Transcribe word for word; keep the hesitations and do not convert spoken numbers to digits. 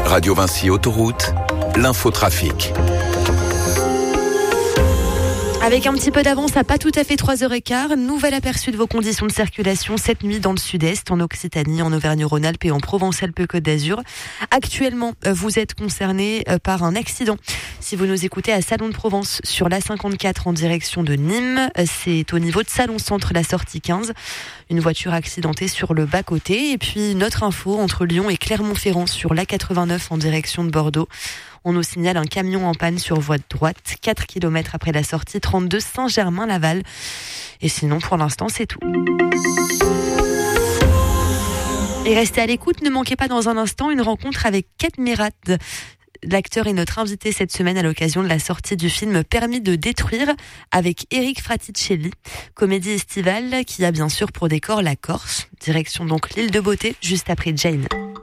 Radio Vinci Autoroute, l'infotrafic. Avec un petit peu d'avance, à pas tout à fait trois heures quinze, nouvel aperçu de vos conditions de circulation cette nuit dans le sud-est, en Occitanie, en Auvergne-Rhône-Alpes et en Provence-Alpes-Côte d'Azur. Actuellement, vous êtes concerné par un accident. Si vous nous écoutez à Salon de Provence sur l'A cinquante-quatre en direction de Nîmes, c'est au niveau de Salon Centre, la sortie quinze. Une voiture accidentée sur le bas-côté. Et puis, notre info entre Lyon et Clermont-Ferrand sur l'A quatre-vingt-neuf en direction de Bordeaux. On nous signale un camion en panne sur voie de droite, quatre kilomètres après la sortie trente-deux Saint-Germain-Laval. Et sinon, pour l'instant, c'est tout. Et restez à l'écoute, ne manquez pas dans un instant une rencontre avec Kate Mirat. L'acteur est notre invité cette semaine à l'occasion de la sortie du film Permis de détruire avec Eric Fraticelli, comédie estivale qui a bien sûr pour décor la Corse. Direction donc l'île de Beauté, juste après Jane.